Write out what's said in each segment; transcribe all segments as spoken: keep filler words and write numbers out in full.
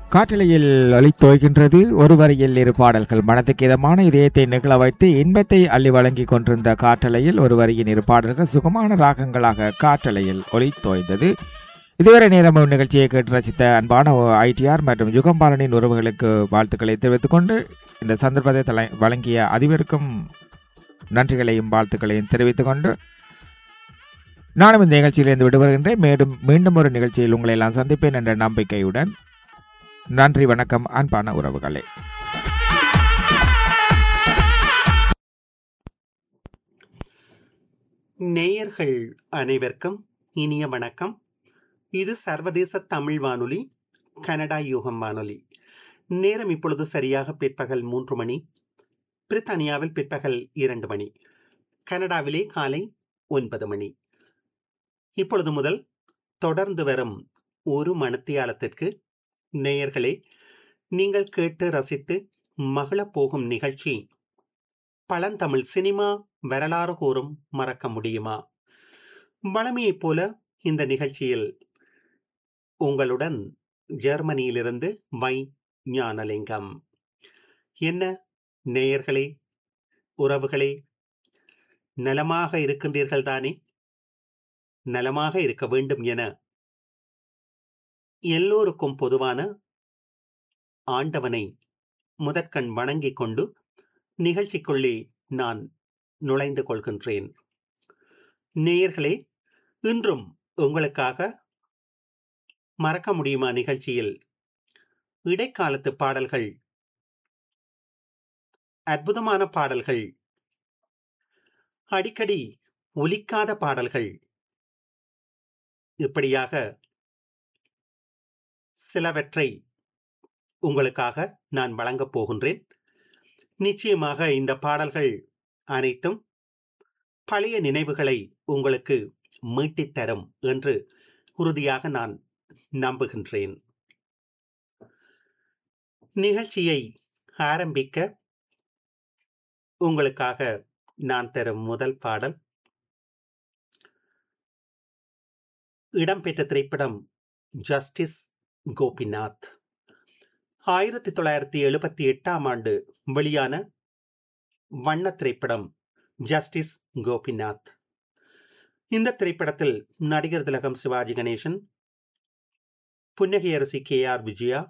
காற்றலையில் ஒலித்தோய்கின்றது ஒரு வரியில் இரு பாடல்கள். மனதுக்கு இதமான இதயத்தை நிகழ வைத்து இன்பத்தை அள்ளி வழங்கிக் கொண்டிருந்த காற்றலையில் ஒரு வரியின் இரு பாடல்கள் சுகமான ராகங்களாக காற்றலையில் ஒலித்தோய்ந்தது. இதுவரை நேரம் நிகழ்ச்சியை கேட்டு ரசித்த அன்பான ஐடிஆர் மற்றும் யுகம்பாலனின் உறவுகளுக்கு வாழ்த்துக்களை தெரிவித்துக் கொண்டு இந்த சந்தர்ப்பத்தை தலை வழங்கிய அதிபருக்கும் நன்றிகளையும் வாழ்த்துக்களையும் தெரிவித்துக் கொண்டு நானும் இந்த நிகழ்ச்சியிலிருந்து விடுபடுகின்றேன். மேலும் மீண்டும் ஒரு நிகழ்ச்சியில் உங்களை எல்லாம் சந்திப்பேன் என்ற நம்பிக்கையுடன் நன்றி, வணக்கம் அன்பான உறவுகளே. நேயர்கள் அனைவருக்கும் இனிய வணக்கம். இது சர்வதேச தமிழ் வானொலி, கனடா யூகம் வானொலி. நேரம் இப்பொழுது சரியாக பிற்பகல் மூன்று மணி, பிரித்தானியாவில் பிற்பகல் இரண்டு மணி, கனடாவிலே காலை ஒன்பது மணி. இப்பொழுது முதல் தொடர்ந்து வரும் ஒரு மணித்தியாலத்திற்கு நேயர்களே, நீங்கள் கேட்டு ரசித்து மகிழப் போகும் நிகழ்ச்சி பழந்தமிழ் சினிமா வரலாறு கூறும் மறக்க முடியுமா. வழமையைப் போல இந்த நிகழ்ச்சியில் உங்களுடன் ஜெர்மனியிலிருந்து வை ஞானலிங்கம். என்ன நேயர்களே, உறவுகளே, நலமாக இருக்கின்றீர்கள் தானே? நலமாக இருக்க வேண்டும் என எல்லோருக்கும் பொதுவான ஆண்டவனை முதற்கண் வணங்கிக் கொண்டு நிகழ்ச்சிக்குள்ளே நான் நுழைந்து கொள்கின்றேன். நேயர்களே, இன்றும் உங்களுக்காக மறக்க முடியுமா நிகழ்ச்சியில் இடைக்காலத்து பாடல்கள், அற்புதமான பாடல்கள், அடிக்கடி ஒலிக்காத பாடல்கள், இப்படியாக சிலவற்றை உங்களுக்காக நான் வழங்கப் போகின்றேன். நிச்சயமாக இந்த பாடல்கள் அனைத்தும் பழைய நினைவுகளை உங்களுக்கு மீட்டித் தரும் என்று உறுதியாக நான் நம்புகின்றேன். நிகழ்ச்சியை ஆரம்பிக்க உங்களுக்காக நான் தரும் முதல் பாடல் இடம்பெற்ற திரைப்படம் ஜஸ்டிஸ் கோபிநாத். ஆயிரத்தி தொள்ளாயிரத்தி எழுபத்தி எட்டாம் ஆண்டு வெளியான வண்ண திரைப்படம் ஜஸ்டிஸ் கோபிநாத். இந்த திரைப்படத்தில் நடிகர் திலகம் சிவாஜி கணேசன், புன்னகை அரசி கே ஆர் விஜயா.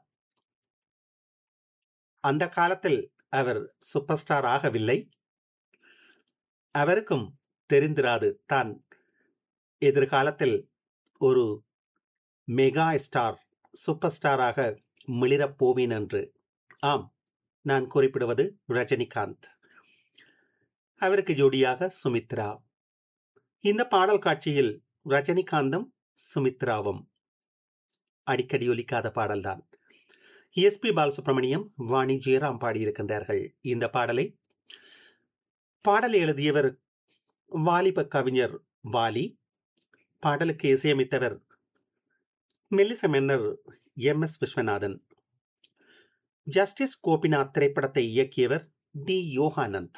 அந்த காலத்தில் அவர் சூப்பர் ஸ்டார் ஆகவில்லை. அவருக்கும் தெரிந்திராது தான் எதிர்காலத்தில் ஒரு மெகா ஸ்டார், சூப்பர் ஸ்டாராக மிளிரப் போவேன் என்று. ஆம், நான் குறிப்பிடுவது ரஜினிகாந்த். அவருக்கு ஜோடியாக சுமித்ரா. இந்த பாடல் காட்சியில் ரஜினிகாந்தும் சுமித்ராவும் அடிக்கடி ஒலிக்காத பாடல்தான். எஸ் பி பாலசுப்ரமணியம், வாணி ஜெயராம் பாடியிருக்கின்றார்கள் இந்த பாடலை. பாடலை எழுதியவர் வாலிப கவிஞர் வாலி. பாடலுக்கு இசையமைத்தவர் மெல்லிச மன்னர் M S Viswanathan. Justice Gopinath திரைப்படத்தை இயக்கியவர் டி யோகானந்த்.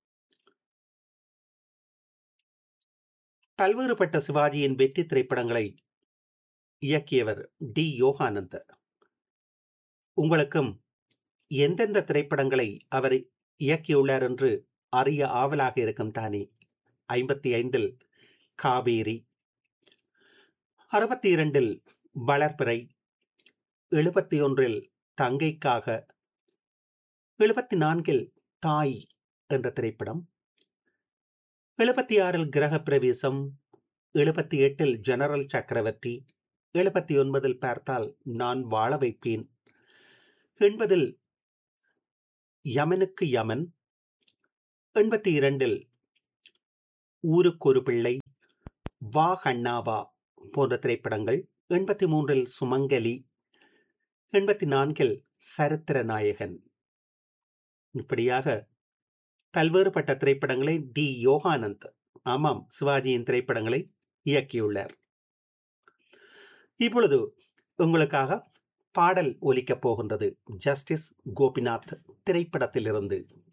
பல்வேறுபட்ட சிவாஜியின் வெற்றி திரைப்படங்களை இயக்கியவர் டி யோகானந்த். உங்களுக்கும் எந்தெந்த திரைப்படங்களை அவர் இயக்கியுள்ளார் என்று அறிய ஆவலாக இருக்கும் தானே? ஐம்பத்தி ஐந்தில் காவேரி, அறுபத்தி இரண்டில் வளர்பிறை, எழுபத்தி ஒன்றில் தங்கைக்காக, எழுபத்தி நான்கில் தாய் என்ற திரைப்படம், எழுபத்தி ஆறில் கிரக பிரவேசம், எழுபத்தி எட்டில் ஜெனரல் சக்கரவர்த்தி, எழுபத்தி ஒன்பதில் பார்த்தால் நான் வாழ வைப்பேன், எண்பதில் யமனுக்கு யமன், எண்பத்தி இரண்டில் ஊருக்கு ஒரு பிள்ளை, வா கண்ணாவா போன்ற திரைப்படங்கள், எண்பத்தி மூன்றில் சுமங்கலி, எண்பத்தி நான்கில் சரித்திர நாயகன். இப்படியாக பல்வேறுபட்ட திரைப்படங்களை டி யோகானந்த், ஆமாம், சிவாஜியின் திரைப்படங்களை இயக்கியுள்ளார். இப்பொழுது உங்களுக்காக பாடல் ஒலிக்கப் போகின்றது ஜஸ்டிஸ் கோபிநாத் திரைப்படத்திலிருந்து.